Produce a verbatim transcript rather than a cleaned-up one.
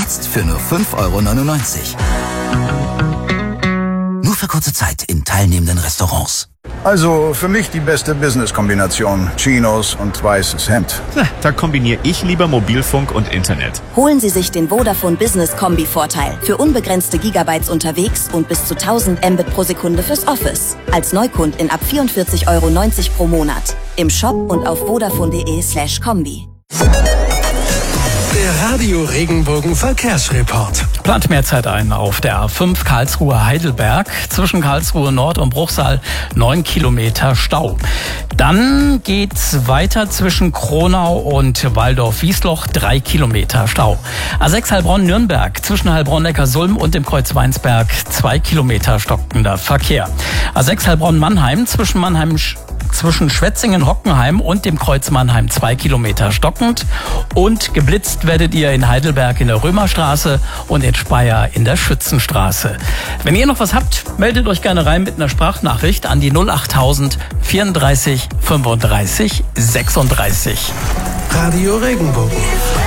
Jetzt für nur fünf Euro neunundneunzig. Nur für kurze Zeit in teilnehmenden Restaurants. Also für mich die beste Business-Kombination. Chinos und weißes Hemd. Na, da kombiniere ich lieber Mobilfunk und Internet. Holen Sie sich den Vodafone Business Kombi-Vorteil. Für unbegrenzte Gigabytes unterwegs und bis zu tausend Mbit pro Sekunde fürs Office. Als Neukundin ab vierundvierzig Euro neunzig pro Monat. Im Shop und auf vodafone.de slash Kombi. Der Radio Regenbogen Verkehrsreport. Plant mehr Zeit ein auf der A fünf Karlsruhe-Heidelberg. Zwischen Karlsruhe Nord und Bruchsal neun Kilometer Stau. Dann geht's weiter zwischen Kronau und Waldorf-Wiesloch, drei Kilometer Stau. A sechs Heilbronn-Nürnberg, zwischen Heilbronn-Neckarsulm und dem Kreuz Weinsberg, zwei Kilometer stockender Verkehr. A sechs Heilbronn-Mannheim, zwischen Mannheim zwischen Schwetzingen-Hockenheim und dem Kreuz Mannheim zwei Kilometer stockend. Und geblitzt werdet ihr in Heidelberg in der Römerstraße und in Speyer in der Schützenstraße. Wenn ihr noch was habt, meldet euch gerne rein mit einer Sprachnachricht an die null achttausend vierunddreißig fünfunddreißig sechsunddreißig. Radio Regenbogen.